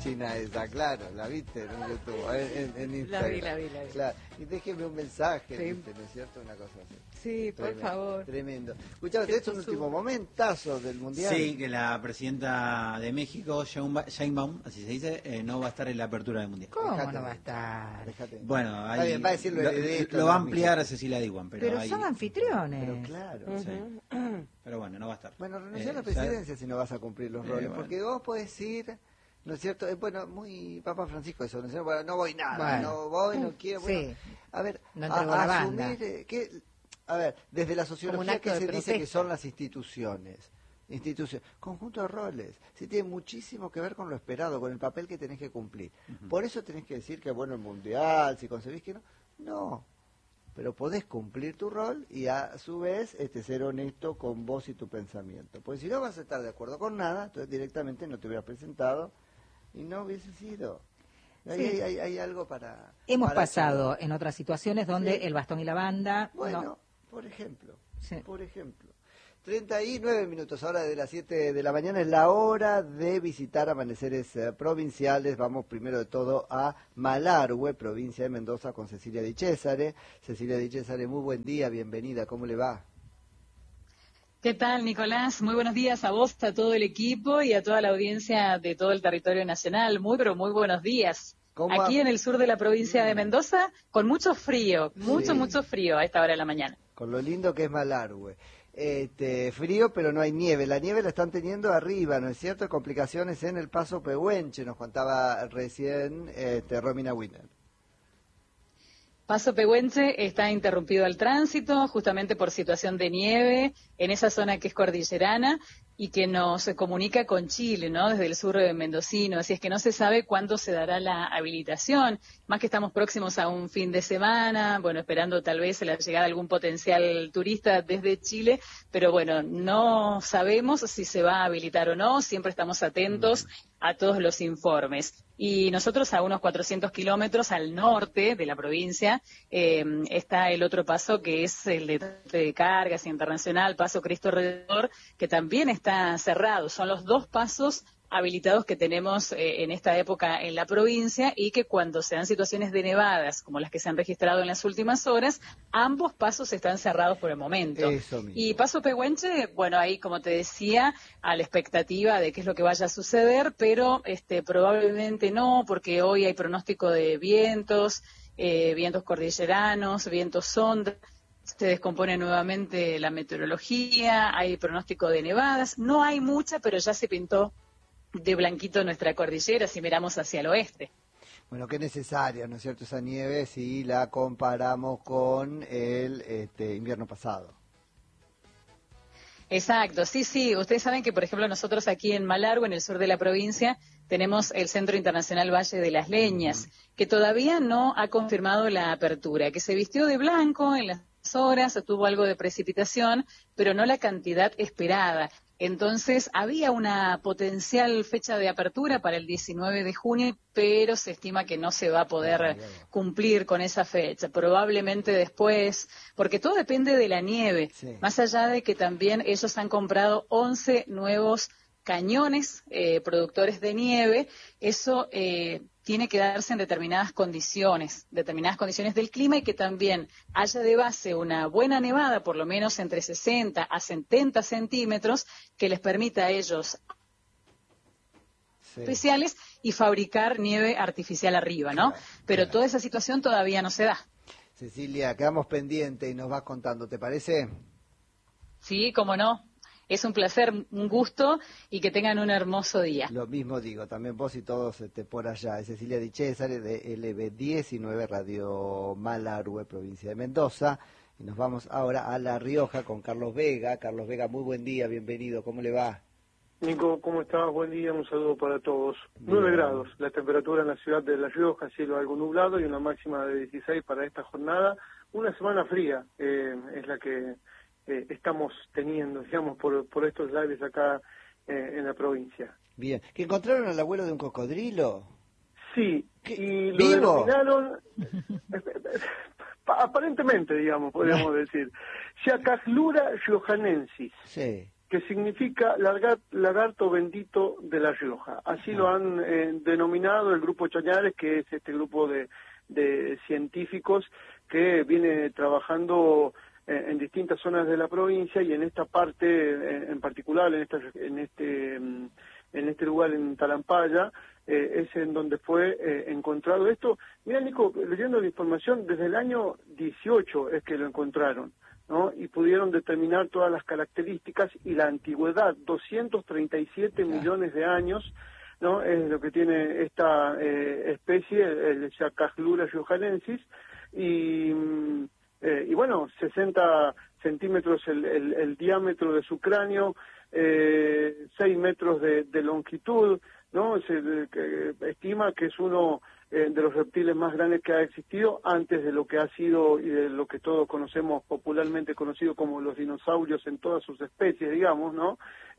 china esa, claro, la viste en YouTube, en Instagram. La vi. Claro. Y déjeme un mensaje, Sí. ¿viste? ¿No es cierto? Una cosa así. Sí, por favor. Tremendo. Escuchame, es un último momentazo del Mundial. Sí, que la presidenta de México, Sheinbaum, así se dice, no va a estar en la apertura del Mundial. ¿Cómo Dejate, no va a estar? Dejate. Bueno, Está bien, va a decirlo de esto, lo va a no, ampliar Mica. Cecilia Diwan, Pero ahí- son anfitriones. Pero claro. sí. Pero bueno, no va a estar. Bueno, renuncia a la ya- presidencia si no vas a cumplir los roles, bueno. porque vos podés ir, ¿no es cierto? Bueno, muy Papa Francisco eso, ¿no es cierto? Bueno, no voy nada, Bueno. no voy, no quiero. Sí. Bueno, a ver, No entregó la banda. asumir, a ver, desde la Como un sociología, acto ¿qué de se dice que protesta. son las instituciones? Conjunto de roles, sí, tiene muchísimo que ver con lo esperado, con el papel que tenés que cumplir. Por eso tenés que decir que bueno el mundial, si concebís que no, pero podés cumplir tu rol y a su vez ser honesto con vos y tu pensamiento. Porque si no vas a estar de acuerdo con nada, entonces directamente no te hubieras presentado y no hubiese sido. Ahí Sí. hay algo para... Hemos para pasado charlar. en otras situaciones donde Sí. el bastón y la banda... Bueno, no. por ejemplo, Sí. 39 minutos, ahora de las 7 de la mañana es la hora de visitar amaneceres provinciales. Vamos primero de todo a Malargüe, provincia de Mendoza, con Cecilia Di Cesare. Cecilia Di Cesare, muy buen día, bienvenida, ¿cómo le va? ¿Qué tal, Nicolás? Muy buenos días a vos, a todo el equipo y a toda la audiencia de todo el territorio nacional. Pero muy buenos días. ¿Cómo Aquí va? en el sur de la provincia de Mendoza, con mucho frío, Sí. mucho frío a esta hora de la mañana. Con lo lindo que es Malargüe. Frío, pero no hay nieve. La nieve la están teniendo arriba, ¿no es cierto? Complicaciones en el Paso Pehuenche, nos contaba recién Romina Winner. Paso Pehuenche está interrumpido el tránsito justamente por situación de nieve en esa zona que es cordillerana y que nos comunica con Chile, ¿no? Desde el sur mendocino, así es que no se sabe cuándo se dará la habilitación, más que estamos próximos a un fin de semana, bueno, esperando tal vez la llegada de algún potencial turista desde Chile, pero bueno, no sabemos si se va a habilitar o no, siempre estamos atentos a todos los informes. Y nosotros a unos 400 kilómetros al norte de la provincia está el otro paso que es el de cargas internacional, Paso Cristo Redentor, que también está cerrado. Son los dos pasos habilitados que tenemos en esta época en la provincia y que cuando se dan situaciones de nevadas, como las que se han registrado en las últimas horas, ambos pasos están cerrados por el momento. Eso mismo. Y Paso Pehuenche, bueno, ahí como te decía, a la expectativa de qué es lo que vaya a suceder, pero probablemente no, porque hoy hay pronóstico de vientos cordilleranos, vientos sonda, se descompone nuevamente la meteorología, hay pronóstico de nevadas, no hay mucha, pero ya se pintó de blanquito nuestra cordillera si miramos hacia el oeste. Bueno, qué necesaria, ¿no es cierto?, esa nieve si la comparamos con el invierno pasado. Exacto, sí. Ustedes saben que, por ejemplo, nosotros aquí en Malargüe, en el sur de la provincia, tenemos el Centro Internacional Valle de las Leñas, que todavía no ha confirmado la apertura, que se vistió de blanco en las horas, tuvo algo de precipitación, pero no la cantidad esperada. Entonces, había una potencial fecha de apertura para el 19 de junio, pero se estima que no se va a poder cumplir con esa fecha. Probablemente después, porque todo depende de la nieve. Sí. Más allá de que también ellos han comprado 11 nuevos cañones productores de nieve, eso tiene que darse en determinadas condiciones del clima y que también haya de base una buena nevada, por lo menos entre 60 a 70 centímetros, que les permita a ellos especiales y fabricar nieve artificial arriba, ¿no? Pero toda esa situación todavía no se da. Cecilia, quedamos pendientes y nos vas contando, ¿te parece? Sí, cómo no. Es un placer, un gusto y que tengan un hermoso día. Lo mismo digo, también vos y todos por allá. Es Cecilia Di Cesare de LB19 Radio Malargüe, provincia de Mendoza. Y nos vamos ahora a La Rioja con Carlos Vega. Carlos Vega, muy buen día, bienvenido, ¿cómo le va? Nico, ¿cómo estás? Buen día, un saludo para todos. Bien. 9 grados, la temperatura en la ciudad de La Rioja, cielo algo nublado y una máxima de 16 para esta jornada. Una semana fría es la que estamos teniendo, digamos, por estos lares acá en la provincia. Bien, ¿que encontraron al abuelo de un cocodrilo? Sí, ¿Qué? y lo ¿Vivo? denominaron, aparentemente, digamos, podríamos decir, Chacajlura riojanensis, Sí. que significa lagarto bendito de La Rioja. Así lo han denominado el grupo Chañares, que es este grupo de científicos que viene trabajando en distintas zonas de la provincia, y en esta parte en particular, en este lugar en Talampaya, es en donde fue encontrado esto. Mira, Nico, leyendo la información, desde el año 18 es que lo encontraron, ¿no? Y pudieron determinar todas las características y la antigüedad, 237 millones de años, ¿no? Es lo que tiene esta especie, el Chacajlura riojanensis, y bueno, 60 centímetros el diámetro de su cráneo, 6 metros de longitud, ¿no? Se estima que es uno de los reptiles más grandes que ha existido antes de lo que ha sido y de lo que todos conocemos, popularmente conocido como los dinosaurios en todas sus especies, digamos, ¿no?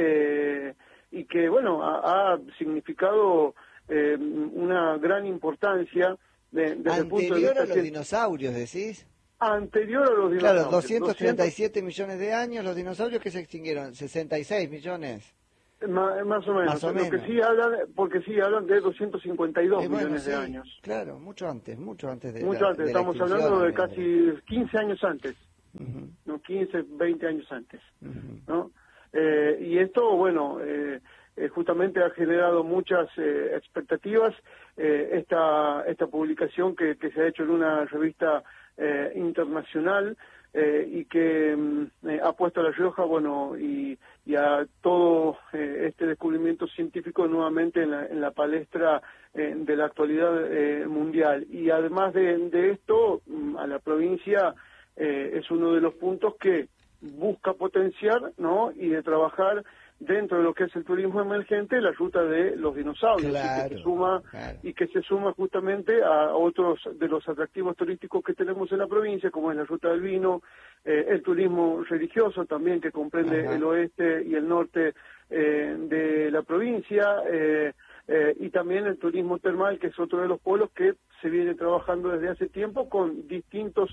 Y que, bueno, ha significado una gran importancia desde el punto de vista... ¿Anterior a los dinosaurios, decís? Anterior a los dinosaurios. Claro, 237 millones de años, los dinosaurios que se extinguieron, 66 millones. Más o menos. Más o menos. Porque sí hablan de 252 bueno, millones de sí, años. Claro, mucho antes de Mucho antes, de la estamos hablando de casi 15 años antes, no 15, 20 años antes, ¿no? Y esto, bueno, justamente ha generado muchas expectativas, esta publicación que se ha hecho en una revista internacional, y que ha puesto a La Rioja, bueno, y a todo este descubrimiento científico nuevamente en la palestra de la actualidad mundial. Y además de esto, a la provincia es uno de los puntos que busca potenciar, ¿no? Y de trabajar dentro de lo que es el turismo emergente, la ruta de los dinosaurios, claro, y que se suma justamente a otros de los atractivos turísticos que tenemos en la provincia, como es la ruta del vino, el turismo religioso también, que comprende el oeste y el norte de la provincia, y también el turismo termal, que es otro de los polos que se viene trabajando desde hace tiempo con distintos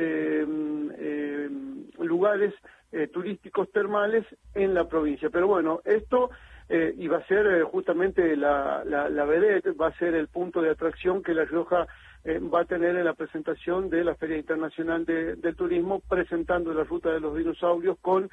lugares turísticos termales en la provincia. Pero bueno, esto iba a ser justamente la vedette, va a ser el punto de atracción que La Rioja va a tener en la presentación de la Feria Internacional del Turismo, presentando la ruta de los dinosaurios con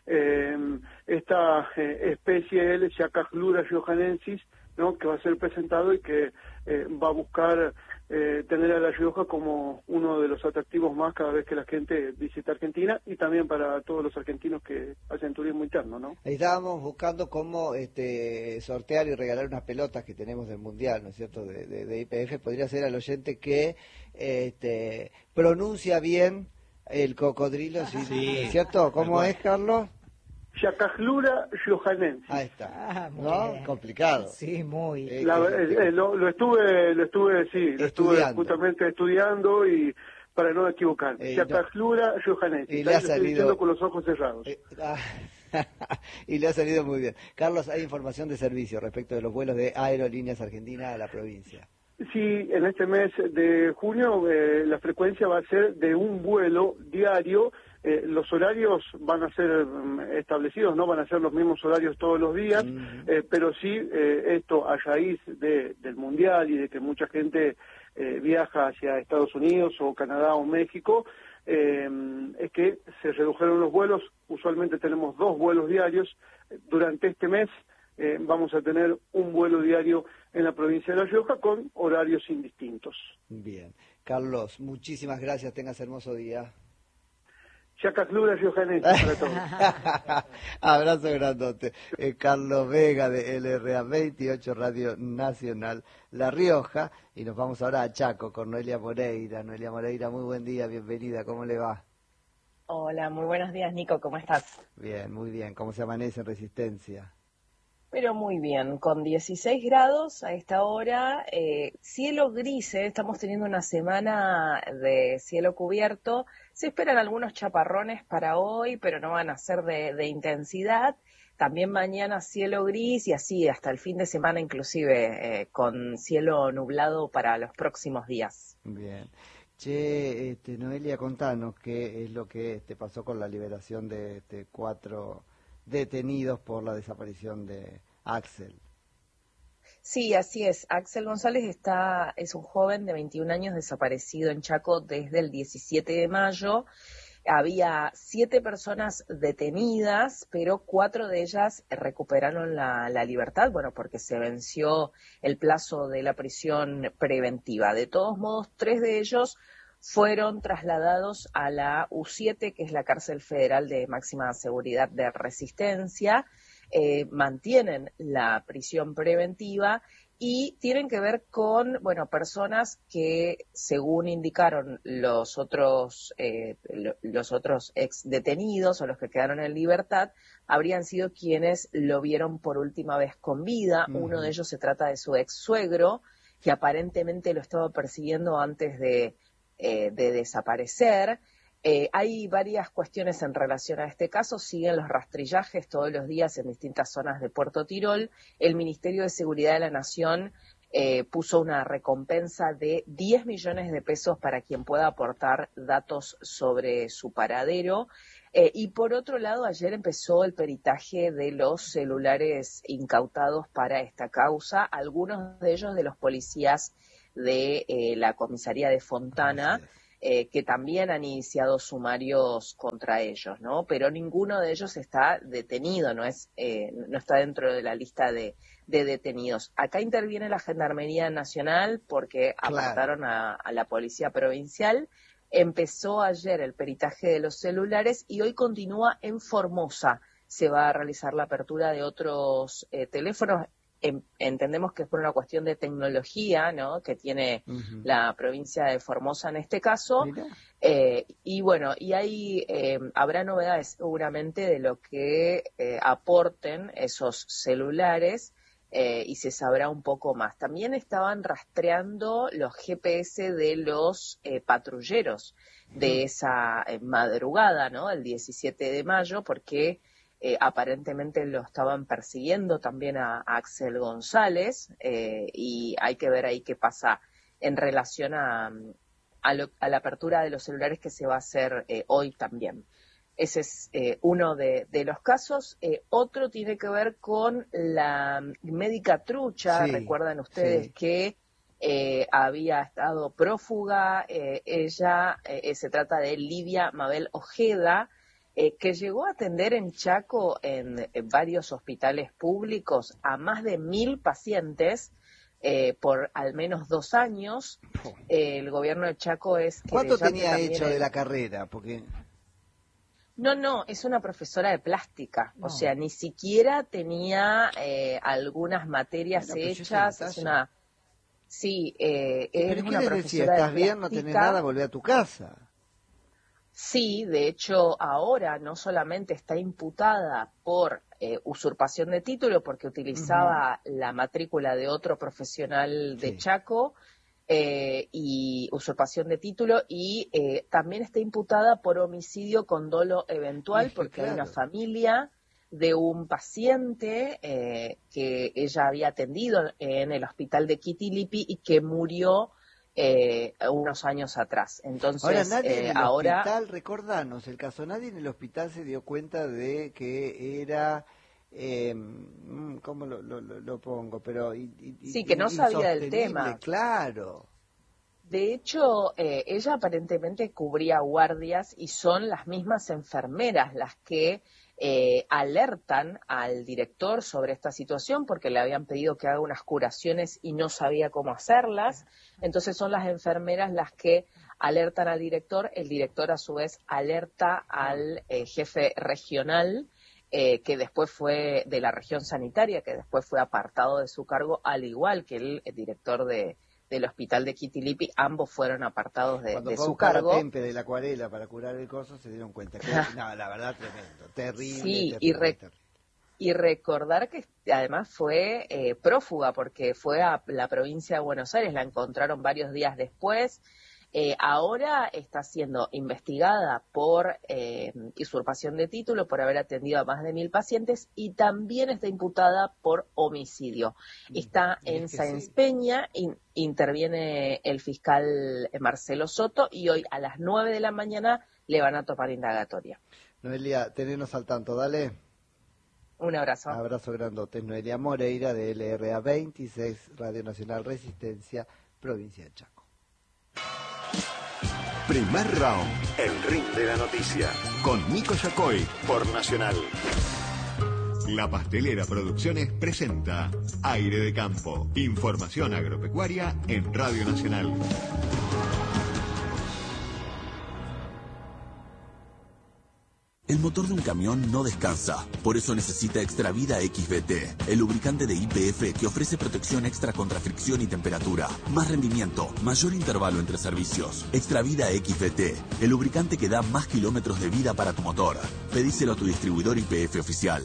esta especie, el Chacajlura riojanensis, ¿no? Que va a ser presentado y que va a buscar tener a La Rioja como uno de los atractivos más cada vez que la gente visita Argentina, y también para todos los argentinos que hacen turismo interno, ¿no? Ahí estábamos buscando cómo sortear y regalar unas pelotas que tenemos del Mundial, ¿no es cierto?, de IPF. Podría ser al oyente que pronuncia bien el cocodrilo, ¿sí? ¿Es cierto? ¿Cómo es, Carlos? Chacajlura riojanensis. Ahí está. ¿No? Bien. Complicado. Sí, muy. Lo estuve justamente estudiando, y para no equivocarme. Chacajlura riojanensis. Y le ha salido con los ojos cerrados. Y le ha salido muy bien. Carlos, hay información de servicio respecto de los vuelos de Aerolíneas Argentinas a la provincia. Sí, en este mes de junio la frecuencia va a ser de un vuelo diario. Los horarios van a ser establecidos, no van a ser los mismos horarios todos los días, pero sí, esto a raíz del Mundial y de que mucha gente viaja hacia Estados Unidos o Canadá o México, es que se redujeron los vuelos. Usualmente tenemos 2 vuelos diarios. Durante este mes vamos a tener un vuelo diario en la provincia de La Rioja con horarios indistintos. Bien. Carlos, muchísimas gracias. Tengas hermoso día. Chacajlura riojanensis para todos. Abrazo grandote. Carlos Vega de LRA 28 Radio Nacional La Rioja. Y nos vamos ahora a Chaco con Noelia Moreira. Noelia Moreira, muy buen día, bienvenida. ¿Cómo le va? Hola, muy buenos días, Nico. ¿Cómo estás? Bien, muy bien. ¿Cómo se amanece en Resistencia? Pero muy bien, con 16 grados a esta hora, cielo gris, estamos teniendo una semana de cielo cubierto. Se esperan algunos chaparrones para hoy, pero no van a ser de intensidad. También mañana cielo gris y así hasta el fin de semana inclusive con cielo nublado para los próximos días. Bien. Che, Noelia, contanos qué es lo que te pasó con la liberación de 4 detenidos por la desaparición de Axel. Sí, así es. Axel González es un joven de 21 años desaparecido en Chaco desde el 17 de mayo. Había 7 personas detenidas, pero 4 de ellas recuperaron la libertad, bueno, porque se venció el plazo de la prisión preventiva. De todos modos, 3 de ellos fueron trasladados a la U7, que es la cárcel federal de máxima seguridad de Resistencia. Mantienen la prisión preventiva y tienen que ver con, bueno, personas que, según indicaron los otros ex detenidos o los que quedaron en libertad, habrían sido quienes lo vieron por última vez con vida. Uno de ellos se trata de su ex suegro, que aparentemente lo estaba persiguiendo antes de desaparecer. Hay varias cuestiones en relación a este caso. Siguen los rastrillajes todos los días en distintas zonas de Puerto Tirol. El Ministerio de Seguridad de la Nación puso una recompensa de 10 millones de pesos para quien pueda aportar datos sobre su paradero. Y por otro lado, ayer empezó el peritaje de los celulares incautados para esta causa, algunos de ellos de los policías de la comisaría de Fontana, que también han iniciado sumarios contra ellos, ¿no? Pero ninguno de ellos está detenido, no está dentro de la lista de detenidos. Acá interviene la Gendarmería Nacional porque apartaron a la Policía Provincial. Empezó ayer el peritaje de los celulares y hoy continúa en Formosa. Se va a realizar la apertura de otros teléfonos. Entendemos que es por una cuestión de tecnología, ¿no?, que tiene la provincia de Formosa en este caso. Y bueno, y ahí habrá novedades seguramente de lo que aporten esos celulares y se sabrá un poco más. También estaban rastreando los GPS de los patrulleros de esa madrugada, ¿no?, el 17 de mayo, porque aparentemente lo estaban persiguiendo también a Axel González, y hay que ver ahí qué pasa en relación a la apertura de los celulares que se va a hacer hoy también. Ese es uno de los casos. Otro tiene que ver con la médica trucha. Sí, recuerdan ustedes que había estado prófuga. Ella se trata de Lidia Mabel Ojeda, que llegó a atender en Chaco en varios hospitales públicos a más de 1.000 pacientes por al menos 2 años. El gobierno de Chaco es... ¿Cuánto tenía hecho de la carrera? Porque... No, es una profesora de plástica, o sea, ni siquiera tenía algunas materias hechas, es una... Sí, es una profesora decía? ¿Estás bien, no tenés nada, volvé a tu casa? Sí, de hecho, ahora no solamente está imputada por usurpación de título, porque utilizaba la matrícula de otro profesional de Chaco, y usurpación de título, y también está imputada por homicidio con dolo eventual, porque hay una familia de un paciente que ella había atendido en el hospital de Quitilipi y que murió unos años atrás. Entonces, ahora nadie en el hospital, recordanos el caso, nadie en el hospital se dio cuenta de que era, ¿cómo lo pongo? Pero sí, que no sabía del tema. Claro. De hecho, ella aparentemente cubría guardias y son las mismas enfermeras las que alertan al director sobre esta situación porque le habían pedido que haga unas curaciones y no sabía cómo hacerlas. Entonces son las enfermeras las que alertan al director. El director a su vez alerta al jefe regional, que después fue de la región sanitaria, que después fue apartado de su cargo, al igual que el director del hospital de Quitilipi. Ambos fueron apartados de su cargo. Cuando Tempe de la acuarela para curar el coso, se dieron cuenta que no, la verdad, tremendo, terrible. Sí, terrible, y recordar que además fue prófuga, porque fue a la provincia de Buenos Aires, la encontraron varios días después. Ahora está siendo investigada por usurpación de título, por haber atendido a más de 1.000 pacientes, y también está imputada por homicidio. Está en Sáenz Peña, interviene el fiscal Marcelo Soto, y hoy a las 9 de la mañana le van a tomar indagatoria. Noelia, tenernos al tanto, dale. Un abrazo. Abrazo grandote. Noelia Moreira de LRA 26, Radio Nacional Resistencia, provincia de Chaco. Primer round, el ring de la noticia, con Nico Yacoy, por Nacional. La Pastelera Producciones presenta Aire de Campo, información agropecuaria en Radio Nacional. El motor de un camión no descansa, por eso necesita Extravida XVT, el lubricante de YPF que ofrece protección extra contra fricción y temperatura, más rendimiento, mayor intervalo entre servicios. Extravida XVT, el lubricante que da más kilómetros de vida para tu motor. Pedíselo a tu distribuidor YPF oficial.